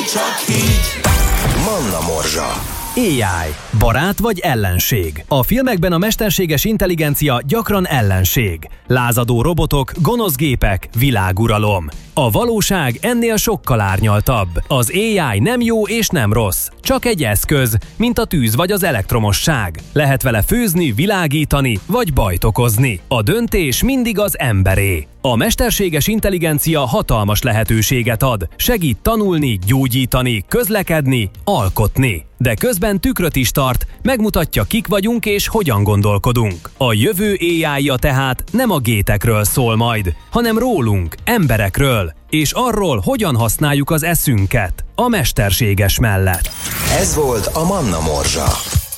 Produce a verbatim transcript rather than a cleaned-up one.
csak így. Manna Morzsa. á i, barát vagy ellenség? A filmekben a mesterséges intelligencia gyakran ellenség. Lázadó robotok, gonosz gépek, világuralom. A valóság ennél sokkal árnyaltabb. Az á i nem jó és nem rossz, csak egy eszköz, mint a tűz vagy az elektromosság. Lehet vele főzni, világítani vagy bajt okozni. A döntés mindig az emberé. A mesterséges intelligencia hatalmas lehetőséget ad, segít tanulni, gyógyítani, közlekedni, alkotni. De közben tükröt is tart, megmutatja, kik vagyunk és hogyan gondolkodunk. A jövő á i-ja tehát nem a gétekről szól majd, hanem rólunk, emberekről, és arról, hogyan használjuk az eszünket a mesterséges mellett. Ez volt a Manna Morzsa.